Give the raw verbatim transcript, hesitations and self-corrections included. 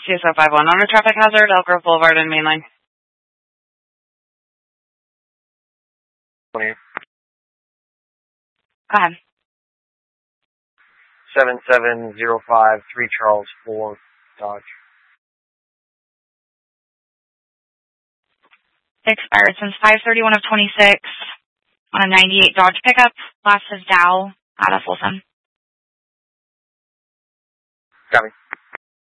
C S O five one on a traffic hazard, Elk Grove Boulevard and Mainline. twenty. Go ahead. seven seven zero five three Charles four Dodge. Expired since five thirty-one of twenty-six on a ninety-eight Dodge pickup. Last is Dow out of Folsom. Got me.